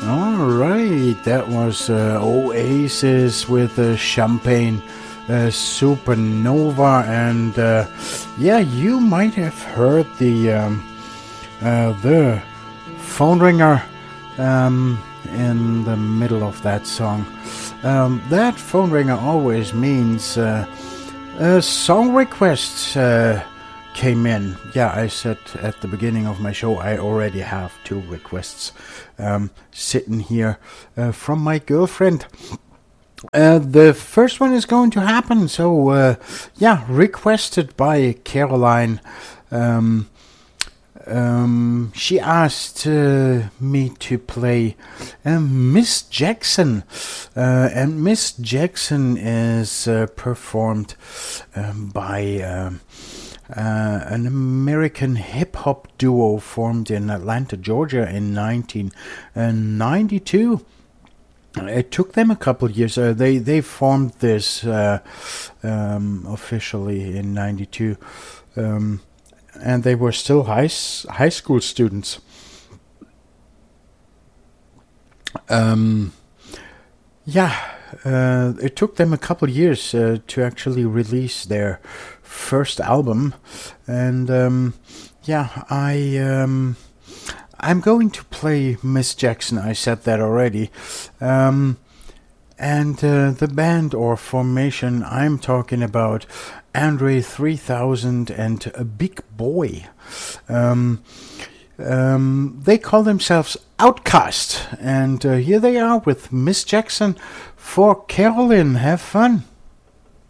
All right, that was Oasis with Champagne Supernova, and yeah, you might have heard the phone ringer in the middle of that song. That phone ringer always means song requests came in. Yeah, I said at the beginning of my show I already have 2 requests sitting here from my girlfriend. The first one is going to happen, so yeah, requested by Caroline. She asked me to play Miss Jackson, and Miss Jackson is performed by an American hip-hop duo formed in Atlanta, Georgia in 1992. It took them a couple of years. They formed this officially in 92, and they were still high school students. It took them a couple of years to actually release their first album, and I'm going to play Miss Jackson. I said that already. And the band or formation I'm talking about, Andre 3000 and a Big Boy. They call themselves Outcast, and here they are with Miss Jackson for Carolyn. Have fun.